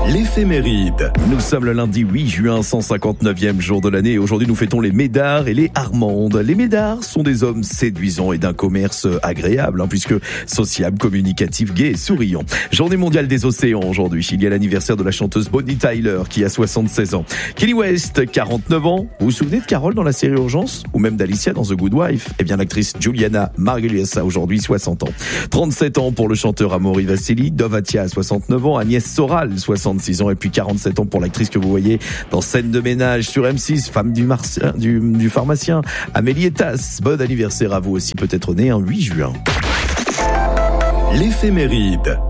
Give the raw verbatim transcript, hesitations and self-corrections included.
L'éphéméride. Nous sommes le lundi huit juin, cent cinquante-neuvième jour de l'année et aujourd'hui nous fêtons les Médards et les Armandes. Les Médards sont des hommes séduisants et d'un commerce agréable, hein, puisque sociables, communicatifs, gais et souriants. Journée mondiale des océans aujourd'hui. Il y a l'anniversaire de la chanteuse Bonnie Tyler qui a soixante-seize ans. Kenny West, quarante-neuf ans. Vous vous souvenez de Carole dans la série Urgence? Ou même d'Alicia dans The Good Wife? Eh bien l'actrice Juliana Margulies a aujourd'hui soixante ans. trente-sept ans pour le chanteur Amaury Vassili. Dov Atia a soixante-neuf ans. Agnès Soral, soixante-six ans. Et puis quarante-sept ans pour l'actrice que vous voyez dans Scène de ménage sur M six, femme du, martien, du, du pharmacien, Amélie Etas. Bon anniversaire à vous aussi, peut-être né un huit juin. L'éphéméride.